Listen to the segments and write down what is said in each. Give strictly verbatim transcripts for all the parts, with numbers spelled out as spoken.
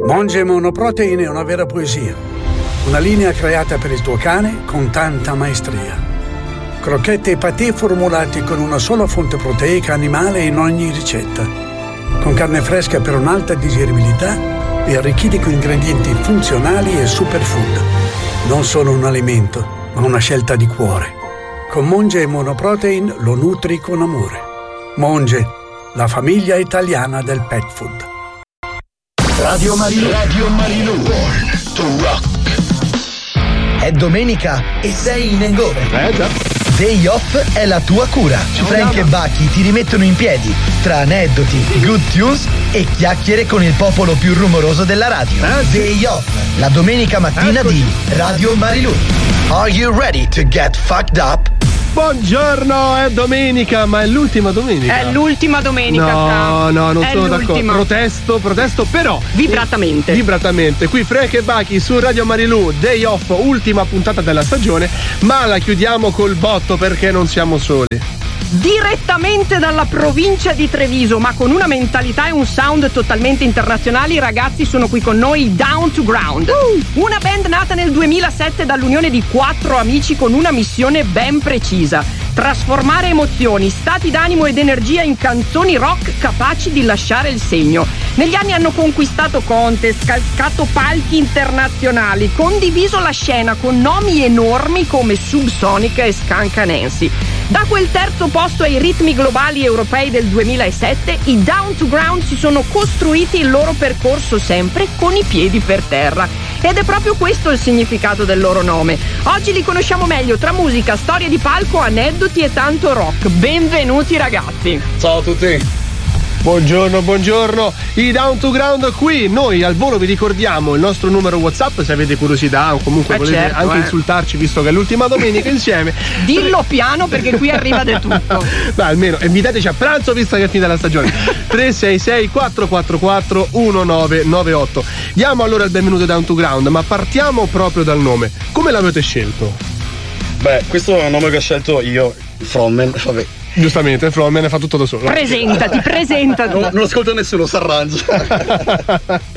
Monge Monoprotein è una vera poesia. Una linea creata per il tuo cane con tanta maestria. Crocchette e patè formulati con una sola fonte proteica animale in ogni ricetta. Con carne fresca per un'alta digeribilità e arricchiti con ingredienti funzionali e superfood. Non solo un alimento, ma una scelta di cuore. Con Monge Monoprotein lo nutri con amore. Monge, la famiglia italiana del pet food. Radio Marilù. Radio Marilù. Born to rock. È domenica e sei in hangover. Eh già. Day Off è la tua cura. Frank e Bucky ti rimettono in piedi tra aneddoti, good tunes e chiacchiere con il popolo più rumoroso della radio. Eh, sì. Day Off, la domenica mattina Eccoci. di Radio Marilù. Are you ready to get fucked up? Buongiorno, è domenica, ma è l'ultima domenica. È l'ultima domenica. No, Fra. no, non È sono l'ultima. d'accordo. Protesto, protesto, però. Vibratamente. Vibratamente. Qui Frank e Bucky su Radio Marilù, Day Off, ultima puntata della stagione, ma la chiudiamo col botto perché non siamo soli. Direttamente dalla provincia di Treviso, ma con una mentalità e un sound totalmente internazionali, i ragazzi sono qui con noi, Down to Ground. Uh. Una band nata nel duemilasette dall'unione di quattro amici con una missione ben precisa: trasformare emozioni, stati d'animo ed energia in canzoni rock capaci di lasciare il segno. Negli anni hanno conquistato contest, calcato palchi internazionali, condiviso la scena con nomi enormi come Subsonica e Skanka Nancy. Da quel terzo posto ai ritmi globali europei del duemilasette, i Down to Ground si sono costruiti il loro percorso sempre con i piedi per terra. Ed è proprio questo il significato del loro nome. Oggi li conosciamo meglio tra musica, storie di palco, aneddoti e tanto rock. Benvenuti ragazzi! Ciao a tutti! Buongiorno, buongiorno, i Down to Ground qui. Noi al volo vi ricordiamo il nostro numero WhatsApp se avete curiosità o comunque eh volete certo, anche eh. insultarci visto che è l'ultima domenica insieme. Dillo piano perché qui arriva di tutto. Beh, almeno invitateci a pranzo visto che è finita la stagione. tre sei sei quattro quattro quattro uno nove nove otto. Diamo allora il benvenuto ai Down to Ground, ma partiamo proprio dal nome. Come l'avete scelto? Beh, questo è un nome che ho scelto io, Frontman, vabbè. Giustamente, Frontman fa tutto da solo. Presentati, presentati. Non, non ascolta nessuno, si arrangia.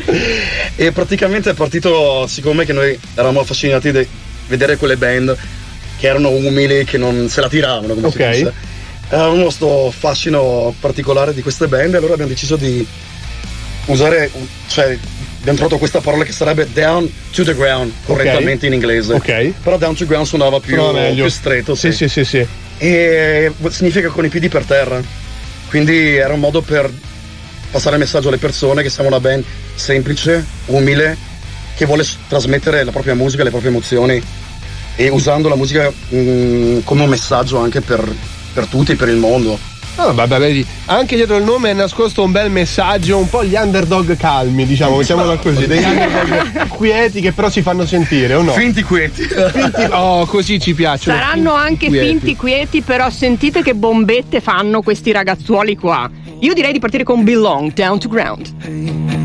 E praticamente è partito, siccome che noi eravamo affascinati di vedere quelle band che erano umili, che non se la tiravano, come Ok. si dice. Avevamo questo fascino particolare di queste band e allora abbiamo deciso di usare, cioè abbiamo trovato questa parola che sarebbe down to the ground, correttamente in inglese. Ok. Però down to ground suonava più, Suona meglio. più stretto. Sì, sì, sì, sì. E significa con i piedi per terra, quindi era un modo per passare il messaggio alle persone che siamo una band semplice, umile, che vuole s- trasmettere la propria musica, le proprie emozioni e usando la musica mh, come un messaggio anche per, per tutti, per il mondo. Ah, vabbè, vedi, anche dietro il nome è nascosto un bel messaggio, un po' gli underdog calmi, diciamo, mettiamola così, degli underdog quieti che però si fanno sentire, o no? Finti quieti. Finti- oh, così ci piacciono. Saranno anche quieti. finti quieti, però sentite che bombette fanno questi ragazzuoli qua. Io direi di partire con Belong, Down to Ground.